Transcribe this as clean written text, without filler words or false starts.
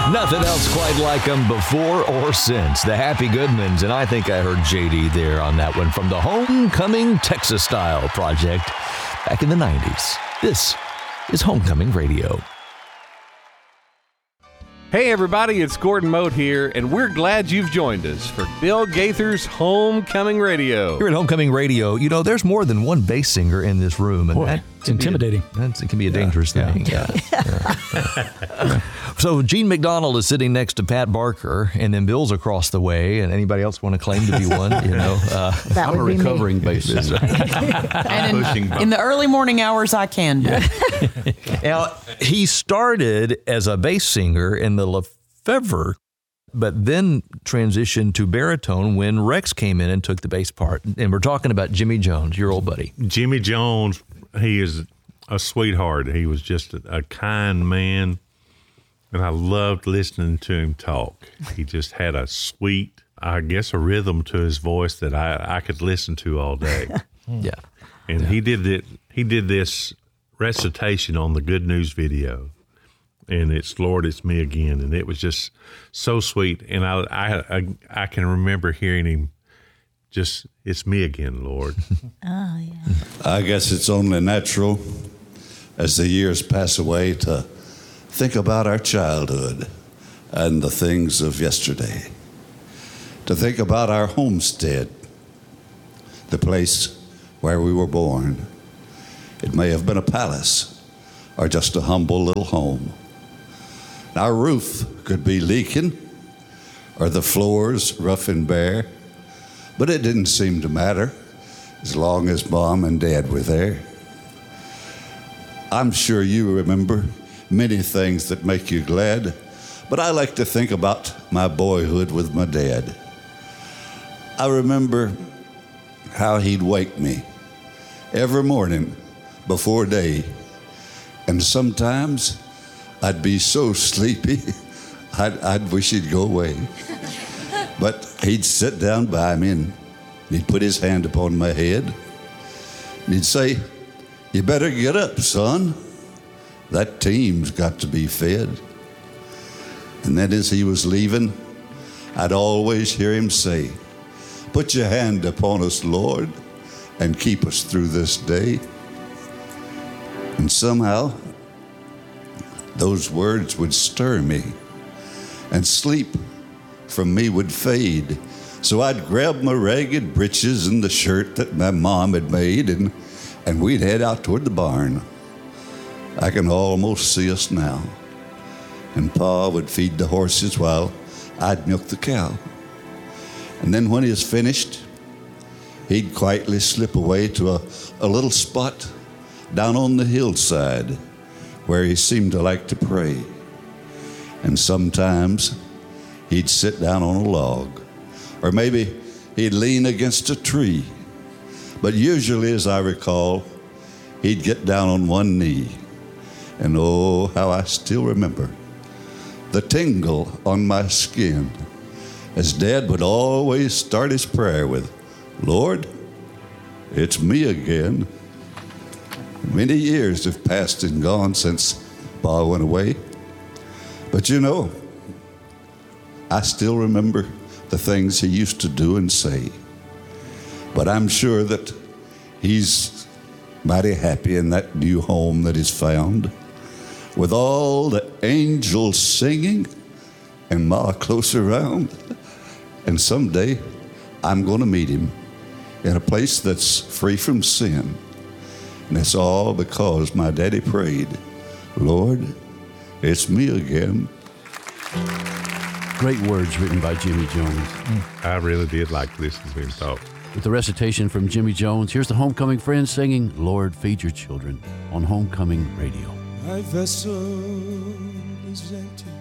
Nothing else quite like them before or since. The Happy Goodmans, and I think I heard JD there on that one from the Homecoming Texas Style project back in the 90s. This is Homecoming Radio. Hey everybody, it's Gordon Mote here, and we're glad you've joined us for Bill Gaither's Homecoming Radio. Here at Homecoming Radio, you know, there's more than one bass singer in this room. And Boy, it's intimidating. It can be a dangerous thing. Yeah. So Gene McDonald is sitting next to Pat Barker, and then Bill's across the way, and anybody else want to claim to be one? You know, That I'm a would be recovering me. bass singer. And in the early morning hours, I can do. Now, he started as a bass singer in the Lefevre, but then transitioned to baritone when Rex came in and took the bass part. And we're talking about Jimmy Jones, your old buddy. Jimmy Jones, he is a sweetheart. He was just a kind man, and I loved listening to him talk. He just had a sweet, I guess, a rhythm to his voice that I could listen to all day. Yeah. And he did it. He did this recitation on the Good News video, and it's "Lord, It's Me Again," and it was just so sweet. And I can remember hearing him just, "It's me again, Lord." Oh, yeah. I guess it's only natural as the years pass away to think about our childhood and the things of yesterday. To think about our homestead, the place where we were born. It may have been a palace or just a humble little home. Our roof could be leaking or the floors rough and bare, but it didn't seem to matter as long as Mom and Dad were there. I'm sure you remember many things that make you glad, but I like to think about my boyhood with my dad. I remember how he'd wake me every morning before day, and sometimes I'd be so sleepy I'd wish he'd go away. But he'd sit down by me and he'd put his hand upon my head and he'd say, "You better get up, son. That team's got to be fed." And then as he was leaving, I'd always hear him say, "Put your hand upon us, Lord, and keep us through this day." And somehow, those words would stir me, and sleep from me would fade. So I'd grab my ragged breeches and the shirt that my mom had made, and we'd head out toward the barn. I can almost see us now. And Pa would feed the horses while I'd milk the cow. And then when he was finished, he'd quietly slip away to a little spot down on the hillside where he seemed to like to pray. And sometimes he'd sit down on a log, or maybe he'd lean against a tree. But usually, as I recall, he'd get down on one knee. And oh, how I still remember the tingle on my skin as Dad would always start his prayer with, "Lord, it's me again." Many years have passed and gone since Pa went away. But you know, I still remember the things he used to do and say. But I'm sure that he's mighty happy in that new home that he's found, with all the angels singing and Ma close around. And someday I'm going to meet him in a place that's free from sin. And it's all because my daddy prayed, "Lord, it's me again." Great words written by Jimmy Jones. I really did like listening to him talk. With the recitation from Jimmy Jones, here's the Homecoming Friends singing "Lord, Feed Your Children" on Homecoming Radio. My vessel is empty,